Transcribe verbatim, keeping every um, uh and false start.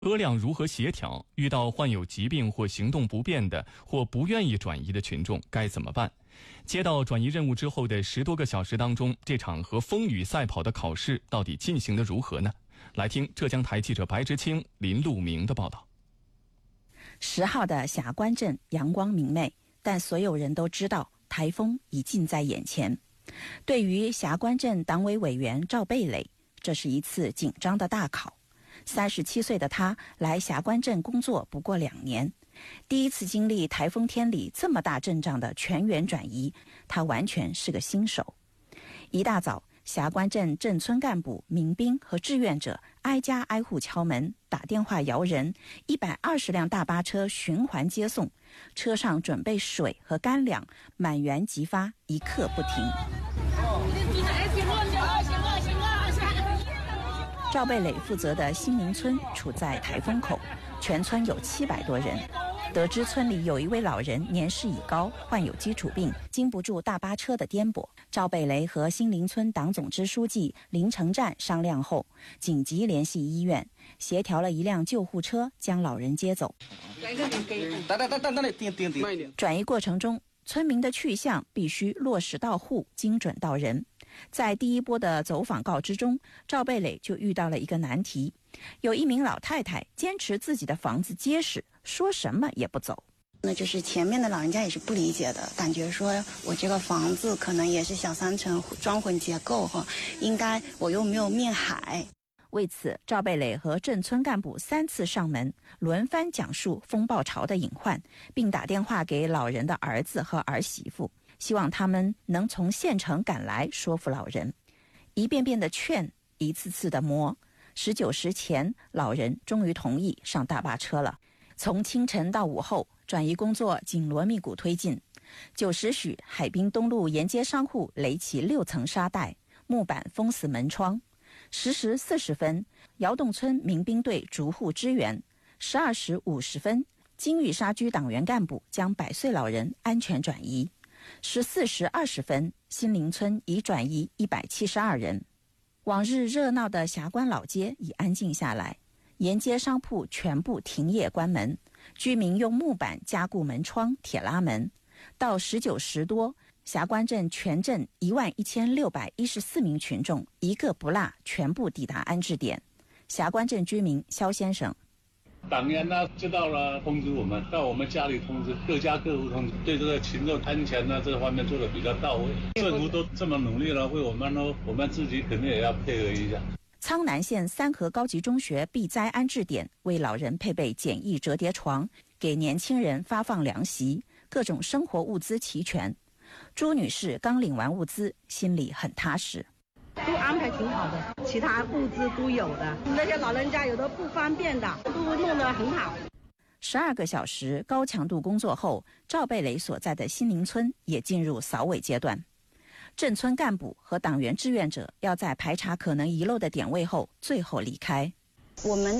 车辆如何协调？遇到患有疾病或行动不便的或不愿意转移的群众该怎么办？接到转移任务之后的十多个小时当中，这场和风雨赛跑的考试到底进行得如何呢？来听浙江台记者白之清、林路明的报道。 十号的霞关镇阳光明媚，但所有人都知道台风已近在眼前。对于霞关镇党委委员赵贝磊，这是一次紧张的大考。三十七岁的他来霞关镇工作不过两年，第一次经历台风天里这么大阵仗的全员转移，他完全是个新手。一大早，霞关镇镇村干部、民兵和志愿者挨家挨户敲门，打电话摇人，一百二十辆大巴车循环接送，车上准备水和干粮，满员即发，一刻不停。赵贝磊负责的新林村处在台风口，全村有七百多人。得知村里有一位老人年事已高，患有基础病，经不住大巴车的颠簸，赵贝雷和新林村党总支书记林成战商量后，紧急联系医院，协调了一辆救护车将老人接走。转移过程中，村民的去向必须落实到户，精准到人。在第一波的走访告知中，赵贝磊就遇到了一个难题，有一名老太太坚持自己的房子结实，说什么也不走。 那就是前面的老人家也是不理解的，感觉说我这个房子可能也是小三层装混结构哈，应该我又没有面海。 为此，赵贝磊和镇村干部三次上门，轮番讲述风暴潮的隐患，并打电话给老人的儿子和儿媳妇，希望他们能从县城赶来说服老人。一遍遍的劝，一次次的磨，十九时前，老人终于同意上大巴车了。从清晨到午后，转移工作紧锣密鼓推进。九时许，海滨东路沿街商户垒起六层沙袋，木板封死门窗。十时四十分，窑洞村民兵队逐户支援。十二时五十分，金玉沙居党员干部将百岁老人安全转移。十四时二十分，新林村已转移一百七十二人。往日热闹的霞关老街已安静下来，沿街商铺全部停业关门，居民用木板加固门窗、铁拉门。到十九时多，霞关镇全镇一万一千六百一十四名群众一个不落全部抵达安置点。霞关镇居民肖先生， 党员呢知道了通知我们，到我们家里通知，各家各户通知，对这个群众安全呢这个方面做得比较到位。政府都这么努力了，为我们呢，我们自己肯定也要配合一下。 苍南县三河高级中学避灾安置点为老人配备简易折叠床，给年轻人发放凉席，各种生活物资齐全。朱女士刚领完物资，心里很踏实。 都安排挺好的，其他物资都有的，那些老人家有的不方便的都弄得很好。 十二个小时高强度工作后，赵贝磊所在的新林村也进入扫尾阶段。镇村干部和党员志愿者要在排查可能遗漏的点位后，最后离开。 我们